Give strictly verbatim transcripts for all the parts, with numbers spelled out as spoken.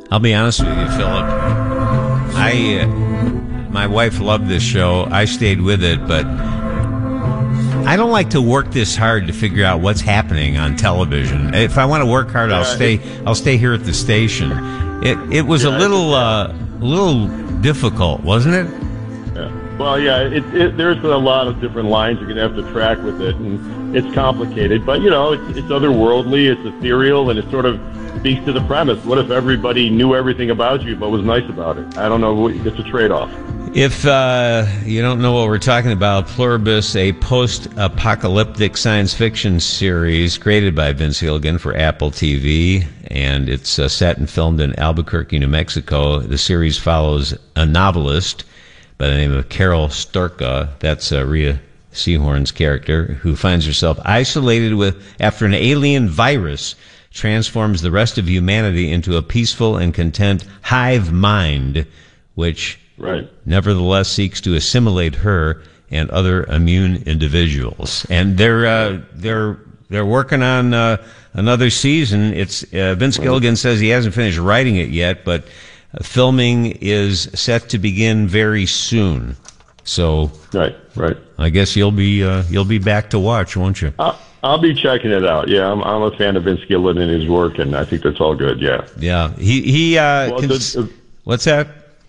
I'll be honest with you, Philip. I, uh, my wife loved this show. I stayed with it, but I don't like to work this hard to figure out what's happening on television. If I want to work hard, I'll stay. I'll stay here at the station. It it was a little uh, a little difficult, wasn't it? Yeah. Well, yeah. It, it, there's a lot of different lines you're gonna have to track with it, and it's complicated. But you know, it's, it's otherworldly. It's ethereal, and it sort of speaks to the premise. What if everybody knew everything about you but was nice about it? I don't know. It's a trade-off. If uh, you don't know what we're talking about, Pluribus, a post-apocalyptic science fiction series created by Vince Gilligan for Apple T V, and it's uh, set and filmed in Albuquerque, New Mexico. The series follows a novelist by the name of Carol Storka. That's uh, Rhea Seehorn's character, who finds herself isolated with after an alien virus transforms the rest of humanity into a peaceful and content hive mind, which right. nevertheless seeks to assimilate her and other immune individuals. And they're uh, they're they're working on uh, another season. It's uh, Vince Gilligan says he hasn't finished writing it yet, but uh, filming is set to begin very soon. So right, right. I guess you'll be uh, you'll be back to watch, won't you? Uh- I'll be checking it out. Yeah, I'm, I'm a fan of Vince Gilligan and his work, and I think that's all good. Yeah. Yeah. He he. Uh, well, cons- the, what's that?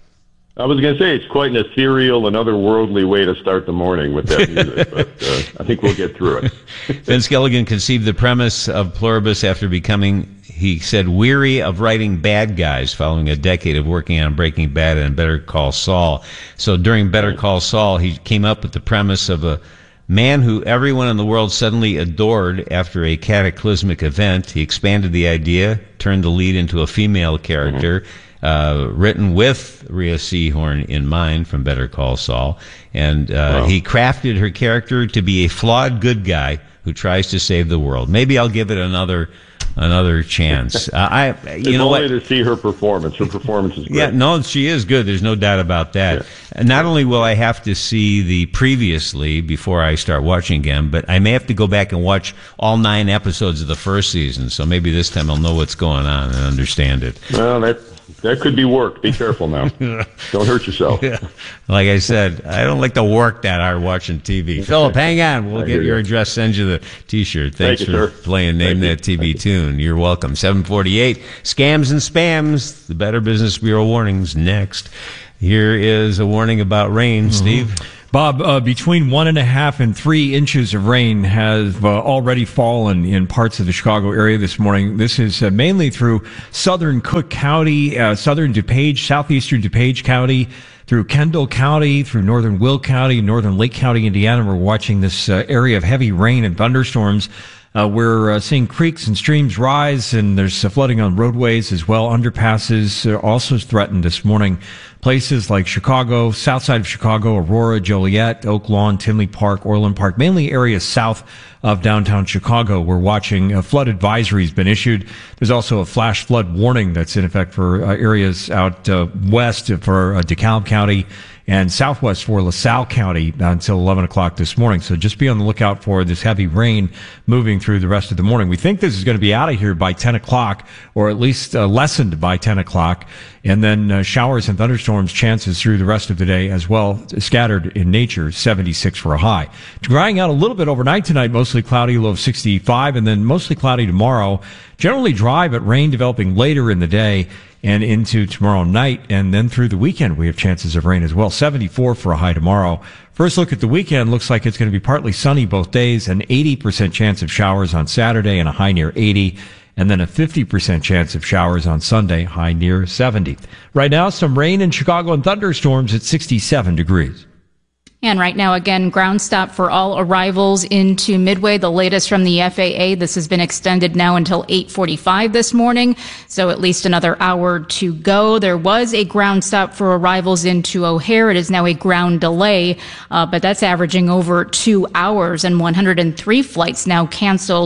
I was going to say it's quite an ethereal and otherworldly way to start the morning with that music, but uh, I think we'll get through it. Vince Gilligan conceived the premise of Pluribus after becoming, he said, weary of writing bad guys following a decade of working on Breaking Bad and Better Call Saul. So during Better Call Saul, he came up with the premise of a man who everyone in the world suddenly adored after a cataclysmic event. He expanded the idea, turned the lead into a female character, mm-hmm. uh, written with Rhea Seehorn in mind from Better Call Saul. And uh, wow. he crafted her character to be a flawed good guy who tries to save the world. Maybe I'll give it another another chance. Uh, I, you it's know only what? to see her performance. Her performance is great. Yeah, no, she is good. There's no doubt about that. Yeah. Not only will I have to see the previously before I start watching again, but I may have to go back and watch all nine episodes of the first season. So maybe this time I'll know what's going on and understand it. Well, that that could be work. Be careful now. Don't hurt yourself. Yeah. Like I said, I don't like to work that hard watching T V. Philip, hang on. We'll I get your you. address, send you the T-shirt. Thanks Thank you, for sir. playing Name Thank That you. T V Tune. You're welcome. seven forty-eight, Scams and Spams, the Better Business Bureau warnings next. Here is a warning about rain, mm-hmm. Steve. Bob, uh, between one and a half and three inches of rain has uh, already fallen in parts of the Chicago area this morning. This is uh, mainly through southern Cook County, uh, southern DuPage, southeastern DuPage County, through Kendall County, through northern Will County, northern Lake County, Indiana. We're watching this uh, area of heavy rain and thunderstorms. Uh, we're uh, seeing creeks and streams rise, and there's uh, flooding on roadways as well. Underpasses are also threatened this morning. Places like Chicago, south side of Chicago, Aurora, Joliet, Oak Lawn, Tinley Park, Orland Park, mainly areas south of downtown Chicago. We're watching a flood advisory has been issued. There's also a flash flood warning that's in effect for uh, areas out uh, west for uh, DeKalb County and southwest for LaSalle County until eleven o'clock this morning. So just be on the lookout for this heavy rain moving through the rest of the morning. We think this is going to be out of here by ten o'clock, or at least uh, lessened by ten o'clock. And then uh, showers and thunderstorms chances through the rest of the day as well, scattered in nature, seventy-six for a high. Drying out a little bit overnight tonight, mostly cloudy, low of sixty-five, and then mostly cloudy tomorrow. Generally dry, but rain developing later in the day and into tomorrow night, and then through the weekend we have chances of rain as well. seventy-four for a high tomorrow. First look at the weekend, looks like it's going to be partly sunny both days, an eighty percent chance of showers on Saturday and a high near eighty, and then a fifty percent chance of showers on Sunday, high near seventy. Right now, some rain in Chicago and thunderstorms at sixty-seven degrees. And right now, again, ground stop for all arrivals into Midway, the latest from the F A A. This has been extended now until eight forty-five this morning, so at least another hour to go. There was a ground stop for arrivals into O'Hare. It is now a ground delay, uh, but that's averaging over two hours, and one hundred three flights now canceled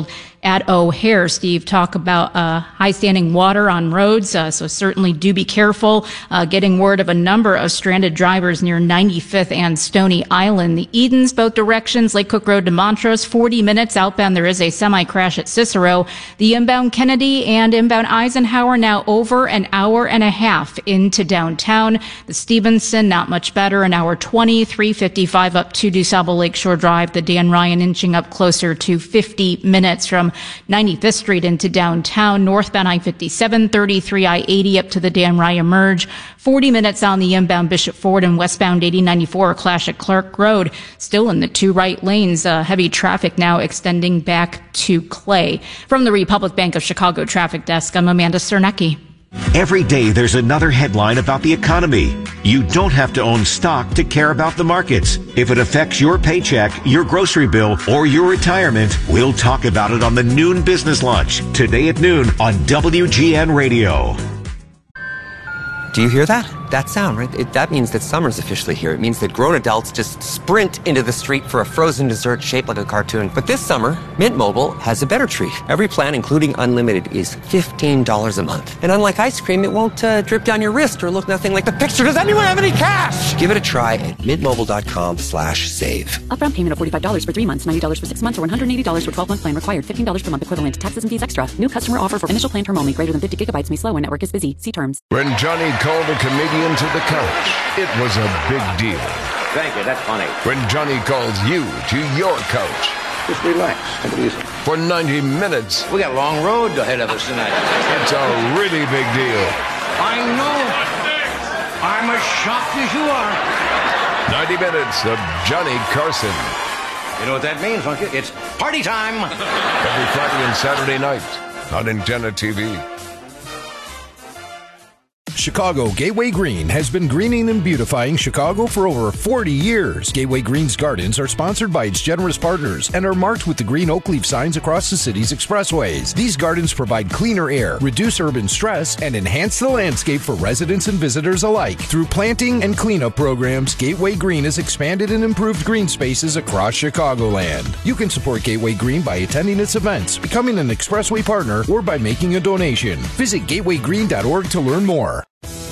at O'Hare. Steve, talk about uh, high-standing water on roads, uh, so certainly do be careful. Uh, getting word of a number of stranded drivers near ninety-fifth and Stony Island. The Edens, both directions, Lake Cook Road to Montrose, forty minutes outbound. There is a semi-crash at Cicero. The inbound Kennedy and inbound Eisenhower now over an hour and a half into downtown. The Stevenson, not much better, an hour twenty, three fifty-five up to DuSable Lakeshore Drive. The Dan Ryan inching up closer to fifty minutes from ninety-fifth Street into downtown. Northbound I fifty-seven, thirty-three I eighty up to the Dan Ryan merge. forty minutes on the inbound Bishop Ford and westbound eighty ninety-four, a clash at Clark Road. Still in the two right lanes. Uh, heavy traffic now extending back to Clay. From the Republic Bank of Chicago Traffic Desk, I'm Amanda Cernecki. Every day there's another headline about the economy. You don't have to own stock to care about the markets. If it affects your paycheck, your grocery bill, or your retirement, we'll talk about it on the Noon Business Lunch, today at noon on W G N Radio. Do you hear that? That sound, right? It, that means that summer's officially here. It means that grown adults just sprint into the street for a frozen dessert shaped like a cartoon. But this summer, Mint Mobile has a better treat. Every plan, including unlimited, is fifteen dollars a month. And unlike ice cream, it won't uh, drip down your wrist or look nothing like the picture. Does anyone have any cash? Give it a try at mintmobile.com slash save. Upfront payment of forty-five dollars for three months, ninety dollars for six months, or one hundred eighty dollars for twelve-month plan required. fifteen dollars per month equivalent. Taxes and fees extra. New customer offer for initial plan term only. Greater than fifty gigabytes may slow when network is busy. See terms. When Johnny called a comedian to the couch, it was a big deal. Thank you, that's funny. When Johnny calls you to your couch, just relax, take it easy. For ninety minutes, we got a long road ahead of us tonight. It's a really big deal. I know. I'm as shocked as you are. ninety minutes of Johnny Carson. You know what that means, don't you? It's party time. Every Friday and Saturday night on Antenna T V. Chicago Gateway Green has been greening and beautifying Chicago for over forty years. Gateway Green's gardens are sponsored by its generous partners and are marked with the green oak leaf signs across the city's expressways. These gardens provide cleaner air, reduce urban stress, and enhance the landscape for residents and visitors alike. Through planting and cleanup programs, Gateway Green has expanded and improved green spaces across Chicagoland. You can support Gateway Green by attending its events, becoming an expressway partner, or by making a donation. Visit gateway green dot org to learn more.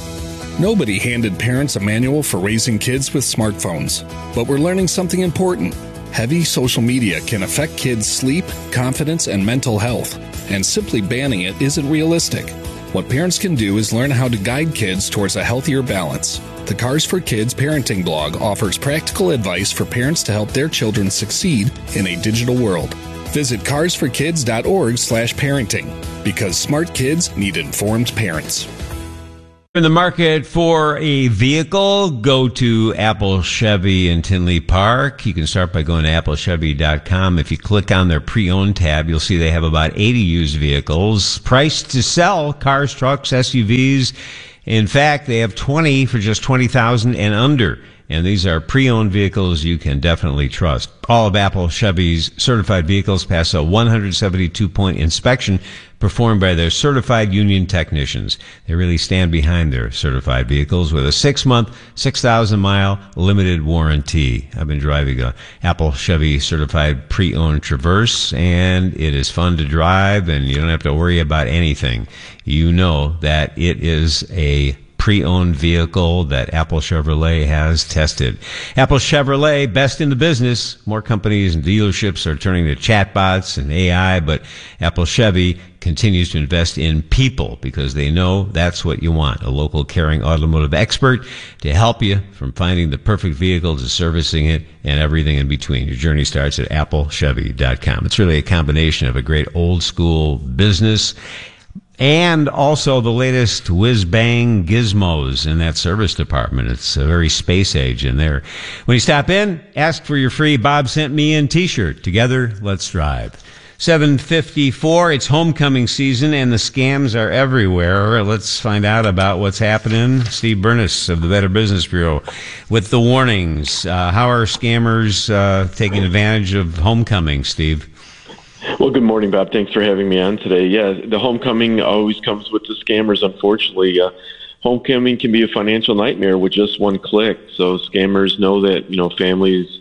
Nobody handed parents a manual for raising kids with smartphones, but we're learning something important. Heavy social media can affect kids' sleep, confidence, and mental health, and simply banning it isn't realistic. What parents can do is learn how to guide kids towards a healthier balance. The Cars for Kids parenting blog offers practical advice for parents to help their children succeed in a digital world. Visit cars for kids dot org slash parenting, because smart kids need informed parents. In the market for a vehicle, go to Apple Chevy in Tinley Park. You can start by going to apple chevy dot com. If you click on their pre-owned tab, you'll see they have about eighty used vehicles priced to sell, cars, trucks, S U Vs. In fact, they have twenty for just twenty thousand dollars and under. And these are pre-owned vehicles you can definitely trust. All of Apple Chevy's certified vehicles pass a one hundred seventy-two point inspection performed by their certified union technicians. They really stand behind their certified vehicles with a six-month, six thousand mile limited warranty. I've been driving a Apple Chevy certified pre-owned Traverse, and it is fun to drive, and you don't have to worry about anything. You know that it is a pre-owned vehicle that Apple Chevrolet has tested. Apple Chevrolet, best in the business. More companies and dealerships are turning to chatbots and A I, but Apple Chevy continues to invest in people because they know that's what you want. A local caring automotive expert to help you from finding the perfect vehicle to servicing it and everything in between. Your journey starts at apple chevy dot com. It's really a combination of a great old school business and also the latest whiz-bang gizmos in that service department. It's a very space age in there. When you stop in, ask for your free Bob Sent Me In t-shirt. Together, let's drive. seven fifty-four, it's homecoming season and the scams are everywhere. Let's find out about what's happening. Steve Burness of the Better Business Bureau with the warnings. Uh, how are scammers uh, taking advantage of homecoming, Steve? Well, good morning, Bob. Thanks for having me on today. Yeah, the homecoming always comes with the scammers, unfortunately. Uh, homecoming can be a financial nightmare with just one click. So scammers know that, you know, families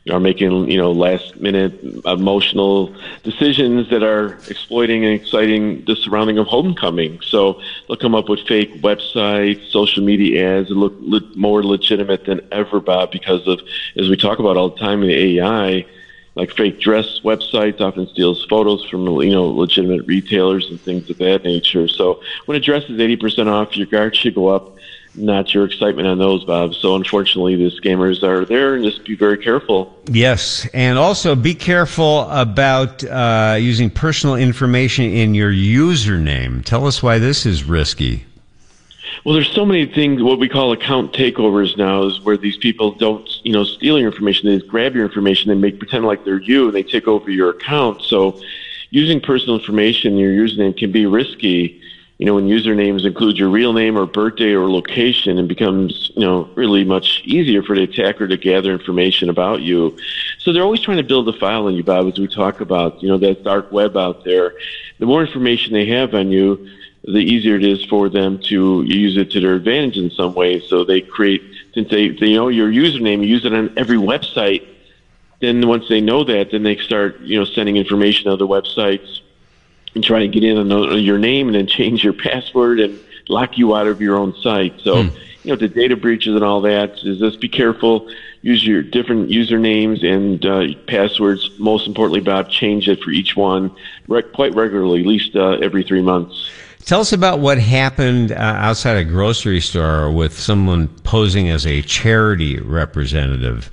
are making, you know, last-minute emotional decisions that are exploiting and exciting the surrounding of homecoming. So they'll come up with fake websites, social media ads that look le- more legitimate than ever, Bob, because of, as we talk about all the time in the A I, like fake dress websites often steals photos from, you know, legitimate retailers and things of that nature. So when a dress is eighty percent off, your guard should go up, not your excitement on those, Bob. So unfortunately, the scammers are there, and just be very careful. Yes, and also be careful about uh, using personal information in your username. Tell us why this is risky. Well, there's so many things, what we call account takeovers now, is where these people don't, you know, steal your information. They just grab your information and make pretend like they're you, and they take over your account. So using personal information in your username can be risky. You know, when usernames include your real name or birthday or location, it becomes, you know, really much easier for the attacker to gather information about you. So they're always trying to build a file on you, Bob, as we talk about, you know, that dark web out there. The more information they have on you, the easier it is for them to use it to their advantage in some way. So they create, since they, they know your username, you use it on every website, then once they know that, then they start, you know, sending information to other websites and try to get in on your name and then change your password and lock you out of your own site. So, hmm. you know, the data breaches and all that, is just be careful. Use your different usernames and uh, passwords. Most importantly, Bob, change it for each one re- quite regularly, at least uh, every three months. Tell us about what happened uh, outside a grocery store with someone posing as a charity representative.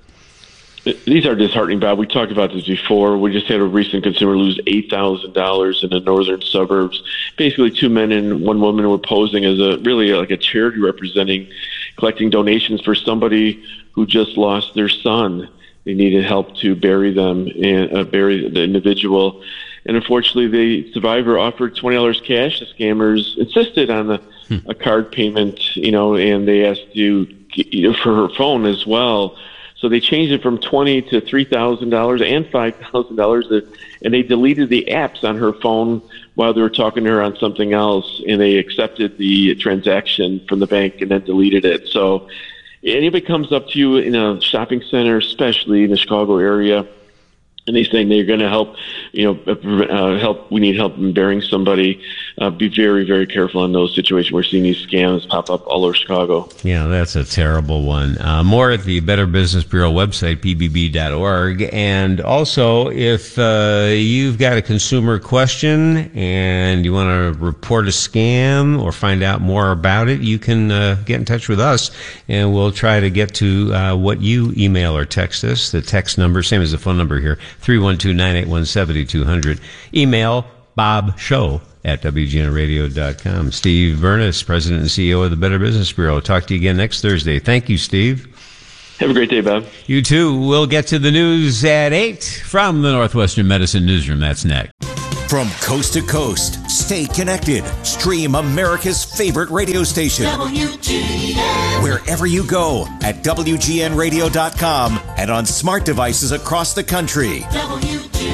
These are disheartening, Bob. We talked about this before. We just had a recent consumer lose eight thousand dollars in the northern suburbs. Basically, two men and one woman were posing as a really like a charity representing, collecting donations for somebody who just lost their son. They needed help to bury them and uh, bury the individual. And unfortunately, the survivor offered twenty dollars cash. The scammers insisted on a, hmm. a card payment, you know, and they asked you, you know, for her phone as well. So they changed it from twenty to three thousand dollars and five thousand dollars, and they deleted the apps on her phone while they were talking to her on something else, and they accepted the transaction from the bank and then deleted it. So anybody comes up to you in a shopping center, especially in the Chicago area, and they say they're going to help, you know, uh, help. We need help in burying somebody. Uh, be very, very careful in those situations. We're seeing these scams pop up all over Chicago. Yeah, that's a terrible one. Uh, more at the Better Business Bureau website, p b b dot org. And also, if uh, you've got a consumer question and you want to report a scam or find out more about it, you can uh, get in touch with us, and we'll try to get to uh, what you email or text us. The text number, same as the phone number here, three one two, nine eight one, seven two zero zero. Email Bob Show at w g n radio dot com. Steve Burness, President and C E O of the Better Business Bureau. Talk to you again next Thursday. Thank you, Steve. Have a great day, Bob. You too. We'll get to the news at eight from the Northwestern Medicine Newsroom. That's next. From coast to coast, stay connected. Stream America's favorite radio station. W G N. Wherever you go at w g n radio dot com and on smart devices across the country. W G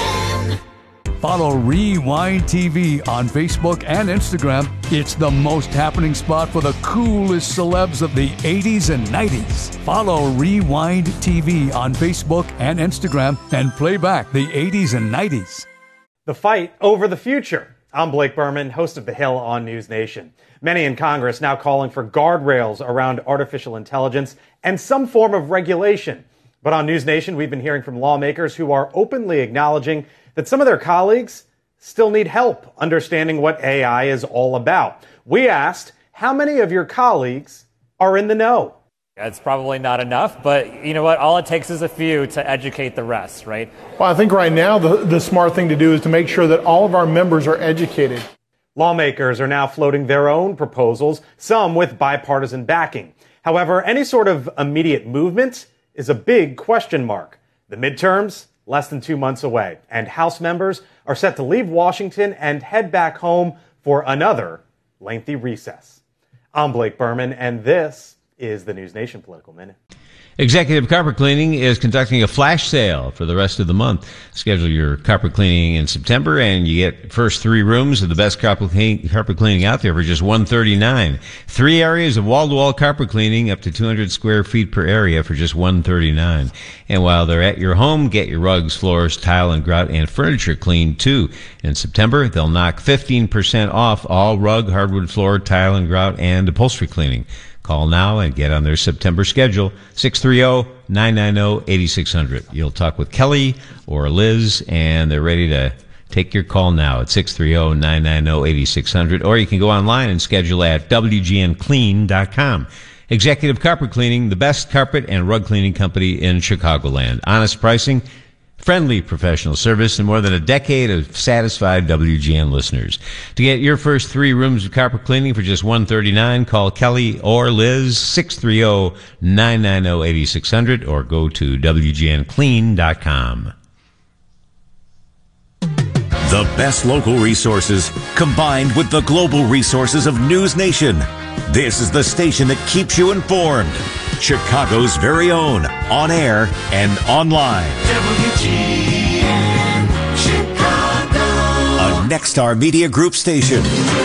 N. Follow Rewind T V on Facebook and Instagram. It's the most happening spot for the coolest celebs of the eighties and nineties. Follow Rewind T V on Facebook and Instagram and play back the eighties and nineties. The fight over the future. I'm Blake Berman, host of The Hill on News Nation. Many in Congress now calling for guardrails around artificial intelligence and some form of regulation. But on News Nation, we've been hearing from lawmakers who are openly acknowledging that some of their colleagues still need help understanding what A I is all about. We asked, how many of your colleagues are in the know? It's probably not enough, but you know what? All it takes is a few to educate the rest, right? Well, I think right now the, the smart thing to do is to make sure that all of our members are educated. Lawmakers are now floating their own proposals, some with bipartisan backing. However, any sort of immediate movement is a big question mark. The midterms, less than two months away, and House members are set to leave Washington and head back home for another lengthy recess. I'm Blake Berman, and this is the News Nation Political Minute. Executive Carpet Cleaning is conducting a flash sale for the rest of the month. Schedule your carpet cleaning in September, and you get first three rooms of the best carpet, clean, carpet cleaning out there for just one hundred thirty-nine dollars. Three areas of wall-to-wall carpet cleaning up to two hundred square feet per area for just one hundred thirty-nine dollars. And while they're at your home, get your rugs, floors, tile, and grout, and furniture cleaned too. In September, they'll knock fifteen percent off all rug, hardwood floor, tile, and grout, and upholstery cleaning. Call now and get on their September schedule, six three zero, nine nine zero, eight six zero zero. You'll talk with Kelly or Liz, and they're ready to take your call now at six three zero, nine nine zero, eight six zero zero, or you can go online and schedule at w g n clean dot com. Executive Carpet Cleaning, the best carpet and rug cleaning company in Chicagoland. Honest pricing, friendly professional service, and more than a decade of satisfied W G N listeners. To get your first three rooms of carpet cleaning for just one hundred thirty-nine dollars, call Kelly or Liz, six three zero, nine nine zero, eight six zero zero, or go to w g n clean dot com. The best local resources combined with the global resources of News Nation. This is the station that keeps you informed. Chicago's very own, on air and online. W G N Chicago. A Nexstar Media Group station.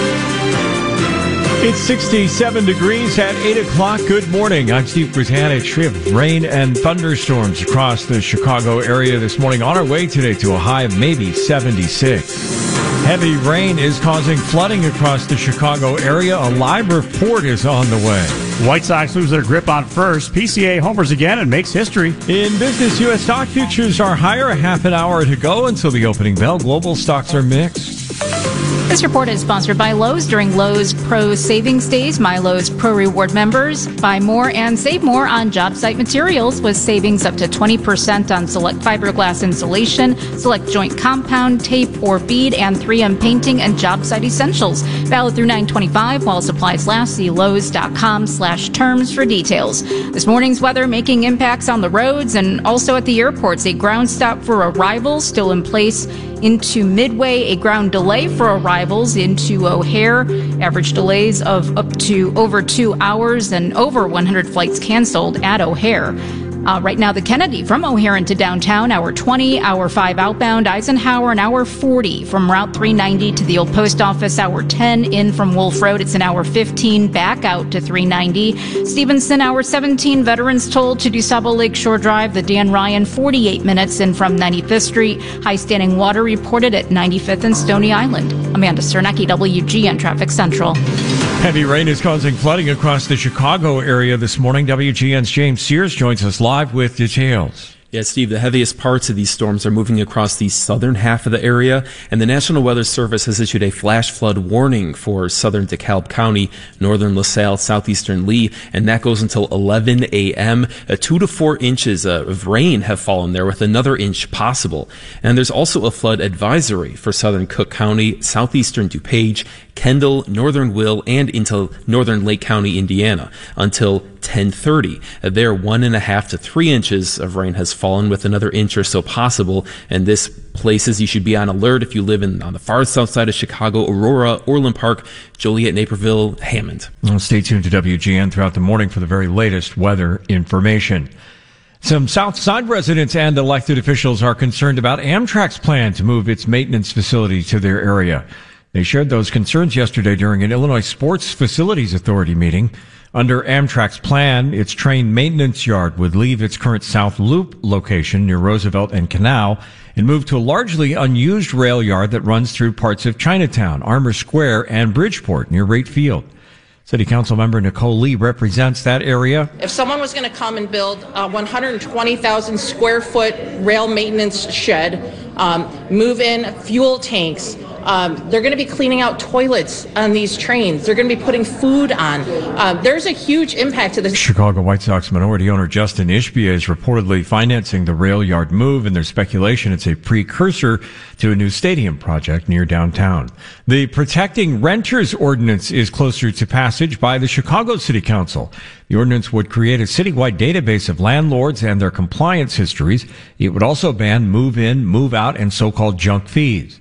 It's sixty-seven degrees at eight o'clock. Good morning. I'm Steve Britanich. We have rain and thunderstorms across the Chicago area this morning. On our way today to a high of maybe seventy-six. Heavy rain is causing flooding across the Chicago area. A live report is on the way. White Sox lose their grip on first. P C A homers again and makes history. In business, U S stock futures are higher. A half an hour to go until the opening bell. Global stocks are mixed. This report is sponsored by Lowe's. During Lowe's Pro Savings Days, My Lowe's Pro Reward members buy more and save more on job site materials with savings up to twenty percent on select fiberglass insulation, select joint compound, tape or bead, and three M painting and job site essentials. Valid through nine twenty-five while supplies last. See Lowe's.com slash terms for details. This morning's weather making impacts on the roads and also at the airports. A ground stop for arrivals still in place into Midway, a ground delay for arrivals into O'Hare. Average delays of up to over two hours and over one hundred flights canceled at O'Hare. Uh, right now, the Kennedy from O'Hare into downtown, hour twenty, hour five outbound, Eisenhower, an hour forty from Route three ninety to the old post office, hour ten in from Wolf Road. It's an hour fifteen back out to three ninety. Stevenson, hour seventeen, Veterans toll to DuSable Lakeshore Drive. The Dan Ryan, forty-eight minutes in from ninety-fifth Street. High standing water reported at ninety-fifth and Stony Island. Amanda Cernecki, W G N Traffic Central. Heavy rain is causing flooding across the Chicago area this morning. W G N's James Sears joins us live with details. Yeah, Steve, the heaviest parts of these storms are moving across the southern half of the area, and the National Weather Service has issued a flash flood warning for southern DeKalb County, northern LaSalle, southeastern Lee, and that goes until eleven a.m. Uh, two to four inches uh, of rain have fallen there, with another inch possible. And there's also a flood advisory for southern Cook County, southeastern DuPage, Kendall, northern Will, and into northern Lake County, Indiana, until ten thirty. Uh, there, one and a half to three inches of rain has fallen, with another inch or so possible. And this places you should be on alert if you live in on the far south side of Chicago: Aurora, Orland Park, Joliet, Naperville, Hammond. Well, stay tuned to W G N throughout the morning for the very latest weather information. Some South Side residents and elected officials are concerned about Amtrak's plan to move its maintenance facility to their area. They shared those concerns yesterday during an Illinois Sports Facilities Authority meeting. Under Amtrak's plan, its train maintenance yard would leave its current South Loop location near Roosevelt and Canal and move to a largely unused rail yard that runs through parts of Chinatown, Armour Square, and Bridgeport near Rate Field. City Council member Nicole Lee represents that area. If someone was going to come and build a one hundred twenty thousand square foot rail maintenance shed, um, move in fuel tanks, Um, they're going to be cleaning out toilets on these trains. They're going to be putting food on. Uh, there's a huge impact to this. Chicago White Sox minority owner Justin Ishbia is reportedly financing the rail yard move, and there's speculation it's a precursor to a new stadium project near downtown. The Protecting Renters Ordinance is closer to passage by the Chicago City Council. The ordinance would create a citywide database of landlords and their compliance histories. It would also ban move-in, move-out, and so-called junk fees.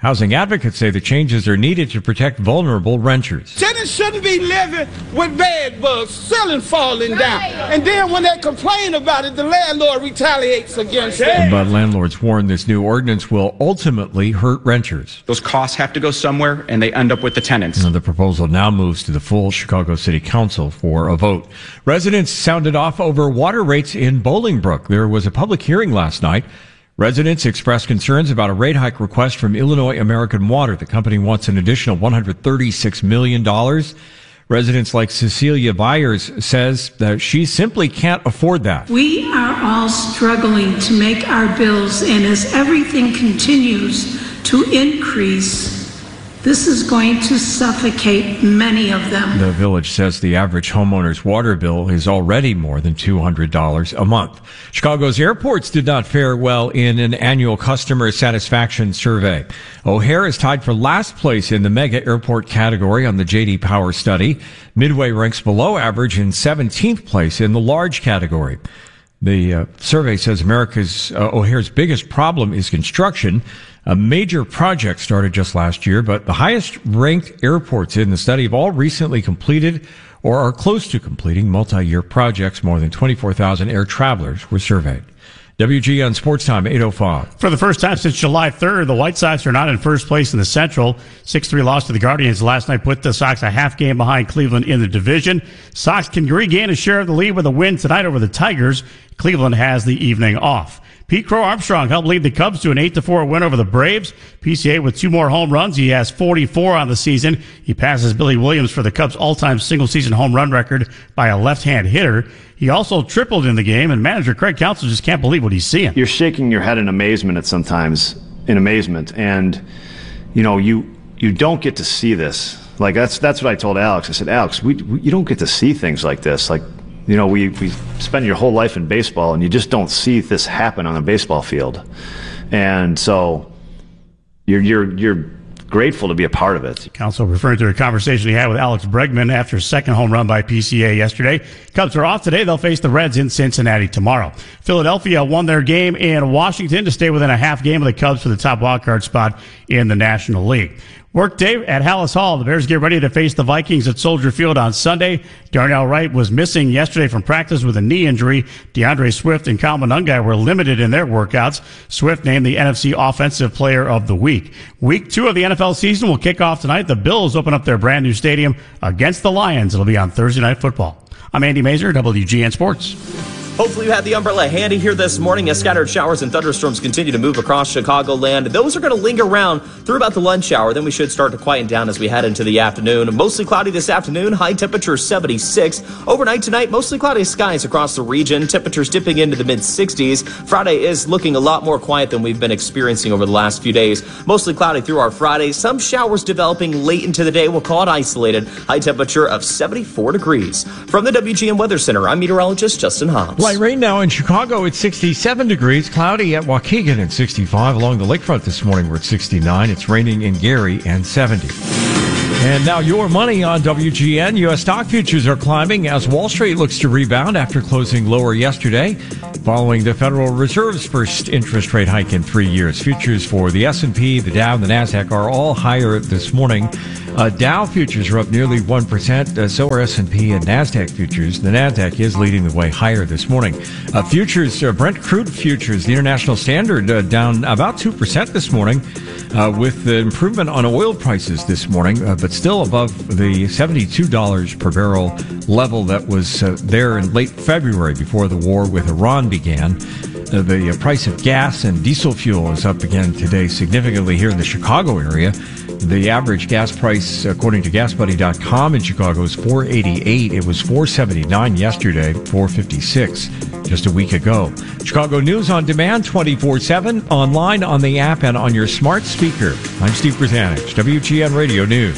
Housing advocates say the changes are needed to protect vulnerable renters. Tenants shouldn't be living with bed bugs, ceiling falling down. And then when they complain about it, the landlord retaliates against them. But landlords warn this new ordinance will ultimately hurt renters. Those costs have to go somewhere, and they end up with the tenants. And the proposal now moves to the full Chicago City Council for a vote. Residents sounded off over water rates in Bolingbrook. There was a public hearing last night. Residents expressed concerns about a rate hike request from Illinois American Water. The company wants an additional one hundred thirty-six million dollars. Residents like Cecilia Byers says that she simply can't afford that. We are all struggling to make our bills, and as everything continues to increase, this is going to suffocate many of them. The Village says the average homeowner's water bill is already more than two hundred dollars a month. Chicago's airports did not fare well in an annual customer satisfaction survey. O'Hare is tied for last place in the mega airport category on the J D Power study. Midway ranks below average in seventeenth place in the large category. The uh, survey says America's uh, O'Hare's biggest problem is construction. A major project started just last year, but the highest ranked airports in the study have all recently completed or are close to completing multi-year projects. More than twenty-four thousand air travelers were surveyed. W G N Sports Time, eight oh five. For the first time since July third, the White Sox are not in first place in the Central. six three loss to the Guardians last night put the Sox a half game behind Cleveland in the division. Sox can regain a share of the lead with a win tonight over the Tigers. Cleveland has the evening off. Pete Crow Armstrong helped lead the Cubs to an eight to four win over the Braves. P C A with two more home runs. He has forty-four on the season. He passes Billy Williams for the Cubs' all-time single-season home run record by a left-hand hitter. He also tripled in the game, and manager Craig Counsell just can't believe what he's seeing. You're shaking your head in amazement at sometimes, in amazement, and you know you you don't get to see this. Like that's that's what I told Alex. I said, Alex, we, we you don't get to see things like this. Like. You know, we, we spend your whole life in baseball, and you just don't see this happen on a baseball field. And so you're you're you're grateful to be a part of it. Counsell referring to a conversation he had with Alex Bregman after a second home run by P C A yesterday. Cubs are off today. They'll face the Reds in Cincinnati tomorrow. Philadelphia won their game in Washington to stay within a half game of the Cubs for the top wildcard spot in the National League. Workday at Hallis Hall. The Bears get ready to face the Vikings at Soldier Field on Sunday. Darnell Wright was missing yesterday from practice with a knee injury. DeAndre Swift and Kyle Monungai were limited in their workouts. Swift named the N F C Offensive Player of the Week. Week two of the N F L season will kick off tonight. The Bills open up their brand new stadium against the Lions. It'll be on Thursday Night Football. I'm Andy Mazer, W G N Sports. Hopefully you had the umbrella handy here this morning as scattered showers and thunderstorms continue to move across Chicagoland. Those are going to linger around through about the lunch hour. Then we should start to quieten down as we head into the afternoon. Mostly cloudy this afternoon. High temperature seventy-six. Overnight tonight, mostly cloudy skies across the region. Temperatures dipping into the mid sixties. Friday is looking a lot more quiet than we've been experiencing over the last few days. Mostly cloudy through our Friday. Some showers developing late into the day. We'll call it isolated. High temperature of seventy-four degrees. From the W G N Weather Center, I'm meteorologist Justin Hobbs. Light rain now in Chicago at sixty-seven degrees. Cloudy at Waukegan at sixty-five. Along the lakefront this morning we're at sixty-nine. It's raining in Gary and seventy. And now your money on W G N. U S stock futures are climbing as Wall Street looks to rebound after closing lower yesterday, following the Federal Reserve's first interest rate hike in three years. Futures for the S and P, the Dow, and the NASDAQ are all higher this morning. Uh, Dow futures are up nearly one percent. Uh, so are S and P and NASDAQ futures. The NASDAQ is leading the way higher this morning. Uh, futures, uh, Brent crude futures, the International Standard, uh, down about two percent this morning, uh, with the improvement on oil prices this morning, uh, but still above the seventy-two dollars per barrel level that was uh, there in late February before the war with Iran began. Uh, the uh, price of gas and diesel fuel is up again today significantly here in the Chicago area. The average gas price, according to gas buddy dot com in Chicago, is four eighty-eight. It was four seventy-nine yesterday, four fifty-six just a week ago. Chicago News on demand, twenty-four seven, online, on the app, and on your smart speaker. I'm Steve Brzanich, W G N Radio News.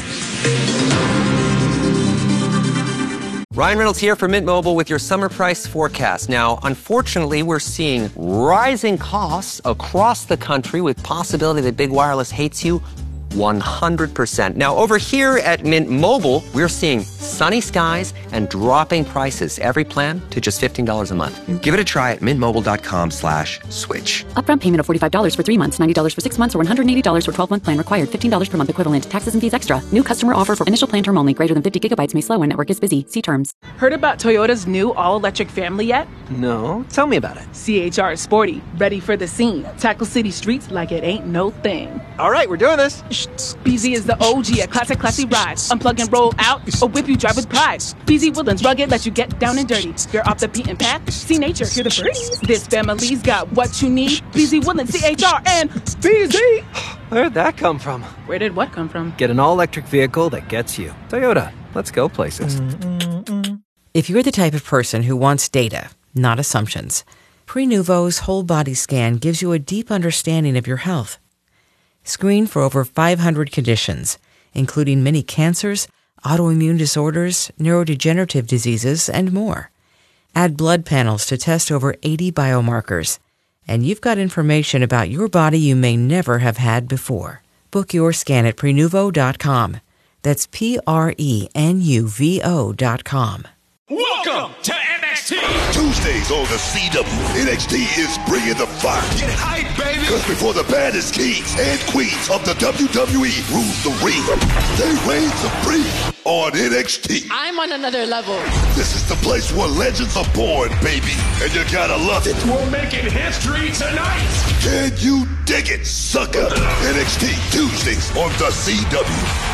Ryan Reynolds here for Mint Mobile with your summer price forecast. Now, unfortunately, we're seeing rising costs across the country with possibility that big wireless hates you one hundred percent. Now, over here at Mint Mobile, we're seeing sunny skies and dropping prices every plan to just fifteen dollars a month. Give it a try at mintmobile.com slash switch. Upfront payment of forty-five dollars for three months, ninety dollars for six months, or one hundred eighty dollars for twelve-month plan required. fifteen dollars per month equivalent. Taxes and fees extra. New customer offer for initial plan term only. Greater than fifty gigabytes may slow when network is busy. See terms. Heard about Toyota's new all-electric family yet? No, tell me about it. C H R is sporty, ready for the scene. Tackle city streets like it ain't no thing. All right, we're doing this. B Z is the O G, a classic, classy ride. Unplug and roll out, or whip you drive with pride. B Z Woodlands rugged, let you get down and dirty. You're off the beaten path, see nature, hear the birds. This family's got what you need. B Z Woodlands, C H R, and B Z. Where'd that come from? Where did what come from? Get an all-electric vehicle that gets you. Toyota, let's go places. If you're the type of person who wants data, not assumptions, Prenuvo's whole body scan gives you a deep understanding of your health. Screen for over five hundred conditions, including many cancers, autoimmune disorders, neurodegenerative diseases, and more. Add blood panels to test over eighty biomarkers, and you've got information about your body you may never have had before. Book your scan at Prenuvo dot com. That's P R E N U V O dot com. Welcome to N X T! Tuesdays on the C W, N X T is bringing the fire. Get hype, baby! Because before the baddest kings and queens of the W W E rules the ring, they reign supreme on N X T. I'm on another level. This is the place where legends are born, baby, and you gotta love it. We're making history tonight! Can you dig it, sucker? N X T, Tuesdays on the C W.